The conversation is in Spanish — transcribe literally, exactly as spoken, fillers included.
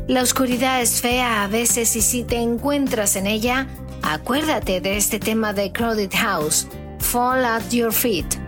La oscuridad es fea a veces y si te encuentras en ella, acuérdate de este tema de Crowded House, Fall at Your Feet.